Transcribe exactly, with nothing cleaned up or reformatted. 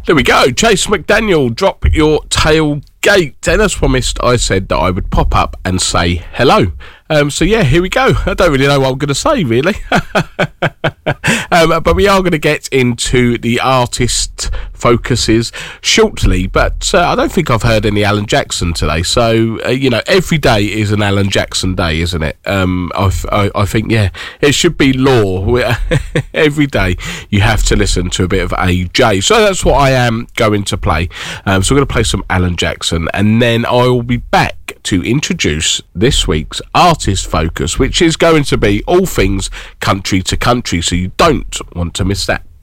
There we go. Chase McDaniel, drop your tailgate. And as promised, I said that I would pop up and say hello. Um, so yeah, here we go. I don't really know what I'm going to say, really. um, but we are going to get into the artist focuses shortly. But uh, I don't think I've heard any Alan Jackson today. So, uh, you know, every day is an Alan Jackson day, isn't it? Um, I, I, I think, yeah, it should be law. Every day you have to listen to a bit of A J. So that's what I am going to play. Um, so we're going to play some Alan Jackson. And then I will be back to introduce this week's artist focus, which is going to be all things country to country, so you don't want to miss that.